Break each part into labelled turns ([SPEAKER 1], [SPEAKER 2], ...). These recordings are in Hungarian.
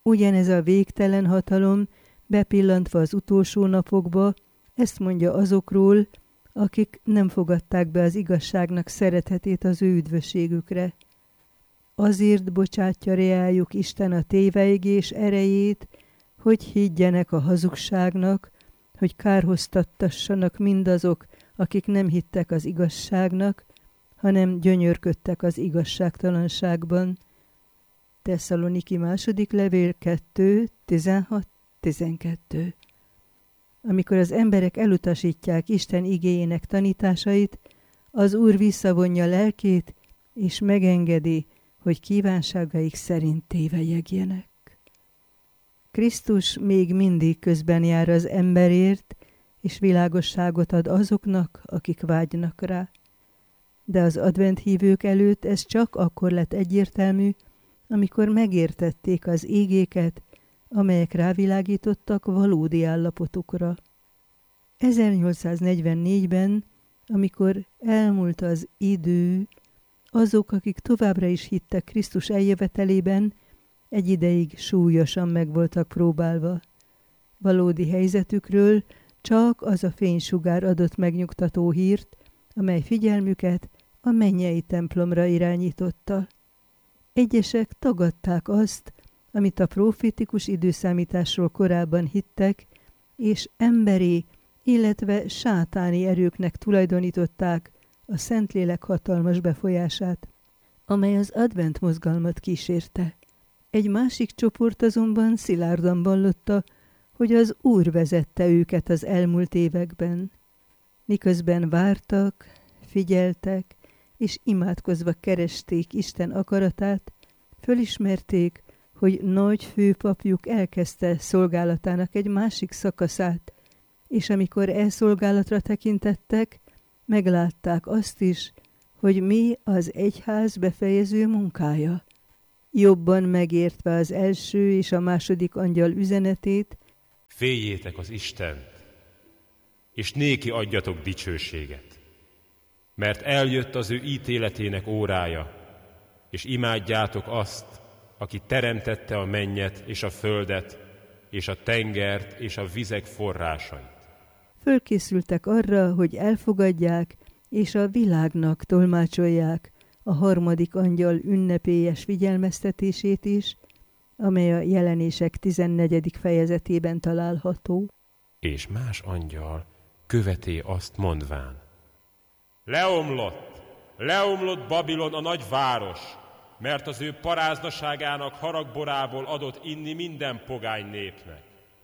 [SPEAKER 1] Ugyanez a végtelen hatalom, bepillantva az utolsó napokba, ezt mondja azokról, akik nem fogadták be az igazságnak szeretetét az ő üdvösségükre. Azért bocsátja reájuk Isten a tévejgés erejét, hogy higgyenek a hazugságnak, hogy kárhoztattassanak mindazok, akik nem hittek az igazságnak, hanem gyönyörködtek az igazságtalanságban. Tesszaloniki második levél 2, 16-12. Amikor az emberek elutasítják Isten igéjének tanításait, az Úr visszavonja lelkét, és megengedi, hogy kívánságaik szerint tévejegjenek. Krisztus még mindig közben jár az emberért, és világosságot ad azoknak, akik vágynak rá. De az advent hívők előtt ez csak akkor lett egyértelmű, amikor megértették az ígéket, amelyek rávilágítottak valódi állapotukra. 1844-ben, amikor elmúlt az idő, azok, akik továbbra is hittek Krisztus eljövetelében, egy ideig súlyosan meg voltak próbálva. Valódi helyzetükről csak az a fénysugár adott megnyugtató hírt, amely figyelmüket a mennyei templomra irányította. Egyesek tagadták azt, amit a profétikus időszámításról korábban hittek, és emberi, illetve sátáni erőknek tulajdonították a Szentlélek hatalmas befolyását, amely az advent mozgalmat kísérte. Egy másik csoport azonban szilárdan vallotta, hogy az Úr vezette őket az elmúlt években. Miközben vártak, figyeltek, és imádkozva keresték Isten akaratát, fölismerték, hogy nagy főpapjuk elkezdte szolgálatának egy másik szakaszát, és amikor szolgálatra tekintettek, meglátták azt is, hogy mi az egyház befejező munkája. Jobban megértve az első és a második angyal üzenetét,
[SPEAKER 2] féljétek az Istent, és néki adjatok dicsőséget, mert eljött az ő ítéletének órája, és imádjátok azt, aki teremtette a mennyet és a földet, és a tengert és a vizek forrásait.
[SPEAKER 1] Fölkészültek arra, hogy elfogadják, és a világnak tolmácsolják a harmadik angyal ünnepélyes figyelmeztetését is, amely a Jelenések 14. fejezetében található.
[SPEAKER 2] És más angyal követé azt mondván: leomlott Babilon a nagy város, mert az ő paráznaságának haragborából adott inni minden pogány népnek.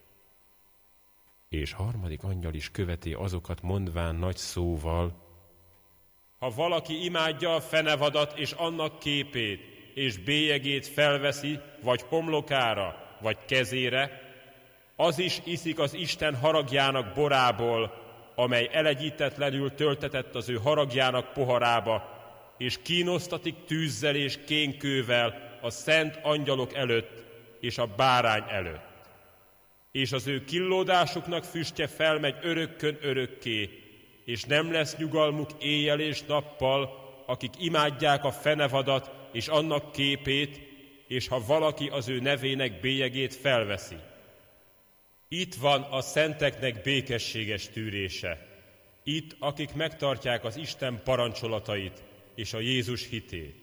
[SPEAKER 2] És harmadik angyal is követé azokat mondván nagy szóval: ha valaki imádja a fenevadat és annak képét, és bélyegét felveszi, vagy homlokára, vagy kezére, az is iszik az Isten haragjának borából, amely elegyítetlenül töltetett az ő haragjának poharába, és kínosztatik tűzzel és kénkővel a szent angyalok előtt és a bárány előtt. És az ő killódásuknak füstje felmegy örökkön örökké, és nem lesz nyugalmuk éjjel és nappal, akik imádják a fenevadat és annak képét, és ha valaki az ő nevének bélyegét felveszi. Itt van a szenteknek békességes tűrése. Itt, akik megtartják az Isten parancsolatait és a Jézus hitét.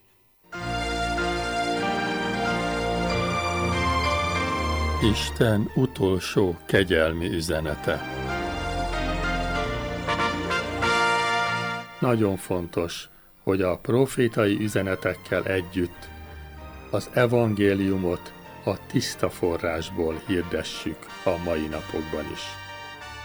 [SPEAKER 3] Isten utolsó kegyelmi üzenete. Nagyon fontos, hogy a profétai üzenetekkel együtt az evangéliumot a tiszta forrásból hirdessük a mai napokban is.